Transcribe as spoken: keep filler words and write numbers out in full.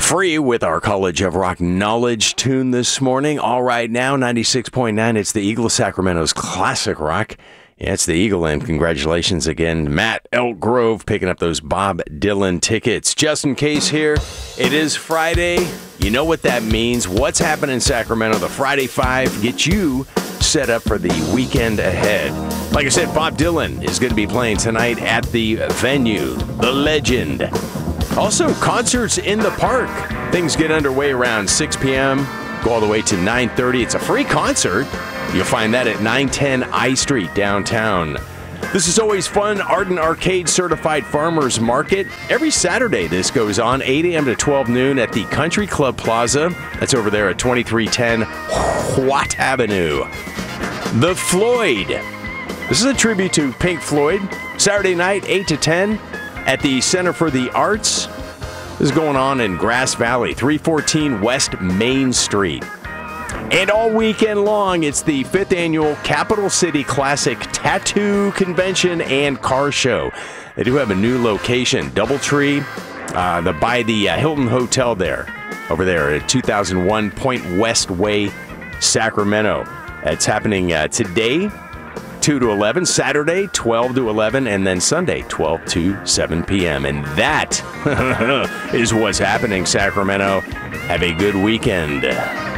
free with our College of Rock Knowledge tune this morning. All right now, ninety-six point nine, it's the Eagle of Sacramento's classic rock. Yeah, it's the Eagle, and congratulations again, Matt Elk Grove, picking up those Bob Dylan tickets. Just in case here, it is Friday. You know what that means. What's happening in Sacramento? The Friday Five get you set up for the weekend ahead. Like I said, Bob Dylan is going to be playing tonight at the venue, The Legend. Also, concerts in the park. Things get underway around six p.m., go all the way to nine thirty. It's a free concert. You'll find that at nine ten I Street downtown. This is always fun. Arden Arcade Certified Farmers Market. Every Saturday this goes on, eight a.m. to twelve noon at the Country Club Plaza. That's over there at twenty-three ten Watt Avenue. The Floyd. This is a tribute to Pink Floyd. Saturday night, eight to ten at the Center for the Arts. This is going on in Grass Valley, three fourteen West Main Street. And all weekend long, it's the fifth annual Capital City Classic Tattoo Convention and Car Show. They do have a new location, Doubletree, uh, the, by the uh, Hilton Hotel there, over there at two thousand one Point West Way, Sacramento. It's happening uh, today, two to eleven, Saturday, twelve to eleven, and then Sunday, twelve to seven p.m. And that is what's happening, Sacramento. Have a good weekend.